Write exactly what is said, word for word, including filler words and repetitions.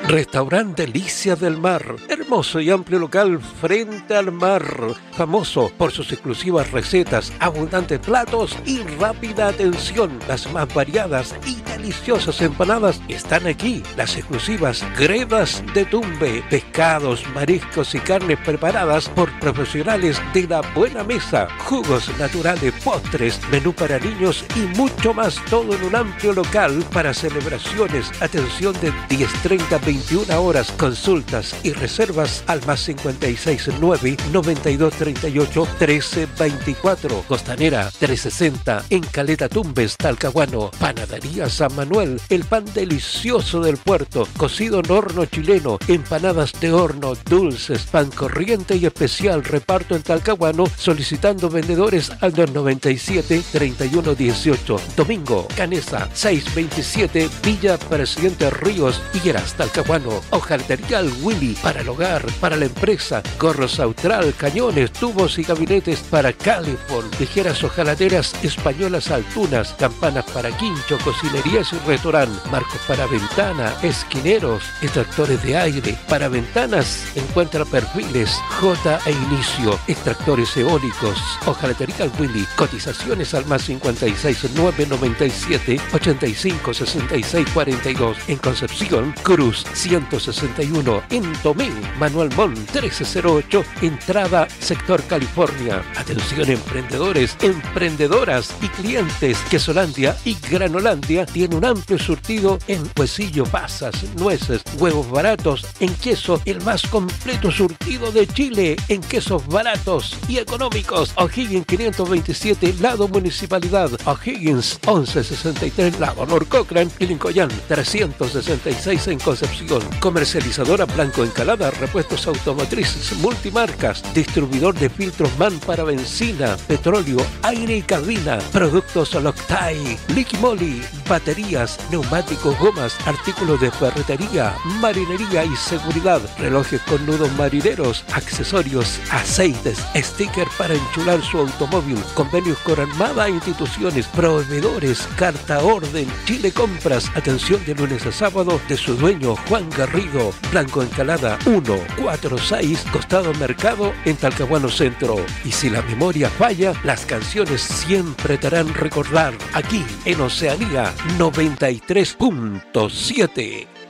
Restaurante Delicia del Mar, hermoso y amplio local frente al mar, famoso por sus exclusivas recetas, abundantes platos y rápida atención. Las más variadas y deliciosas empanadas están aquí. Las exclusivas gredas de Tumbe, pescados, mariscos y carnes preparadas por profesionales de la buena mesa, jugos naturales, postres, menú para niños y mucho más, todo en un amplio local para celebraciones. Atención de diez treinta a veintiuna horas, consultas y reservas al más cincuenta y seis nueve, noventa y dos treinta y ocho, trece veinticuatro. Costanera trescientos sesenta en Caleta Tumbes, Talcahuano. Panadería San Manuel, el pan delicioso del puerto, cocido en horno chileno, empanadas de horno, dulces, pan corriente y especial, reparto en Talcahuano, solicitando vendedores al dos noventa y siete, treinta y uno dieciocho. Domingo, Canesa seiscientos veintisiete, Villa Presidente Ríos, Higueras, Talcahuano. Hojalatería al Willy, para el hogar, para la empresa, gorros Austral, cañones, tubos y gabinetes para Californ, tijeras hojalateras españolas Altunas, campanas para quincho, cocinerías y restaurante, marcos para ventana, esquineros, extractores de aire, para ventanas, encuentra perfiles J e Inicio, extractores eólicos. Hojalatería al Willy, cotizaciones al más cincuenta y seis, nueve noventa y siete, ochenta y cinco, sesenta y seis, cuarenta y dos. En Concepción, Cruz ciento sesenta y uno. En Tomé, Manuel Montt trece cero ocho, entrada sector California. Atención emprendedores, emprendedoras y clientes. Quesolandia y Granolandia tiene un amplio surtido en huesillo, pasas, nueces, huevos baratos. En queso, el más completo surtido de Chile en quesos baratos y económicos. O'Higgins quinientos veintisiete, lado Municipalidad. O'Higgins once sesenta y tres, lado Norcochrane y Lincoln trescientos sesenta y seis en Concepción. Comercializadora Blanco Encalada, repuestos automotrices multimarcas, distribuidor de filtros MAN para benzina, petróleo, aire y cabina, productos Loctite, Liqui Moly, baterías, neumáticos, gomas, artículos de ferretería, marinería y seguridad, relojes con nudos marineros, accesorios, aceites, sticker para enchular su automóvil, convenios con Armada e instituciones, proveedores, carta orden, Chile Compras, atención de lunes a sábado de su dueño Juan Garrido. Blanco Encalada ciento cuarenta y seis, Costado Mercado en Talcahuano Centro. Y si la memoria falla, las canciones siempre te harán recordar aquí en Oceanía noventa y tres punto siete.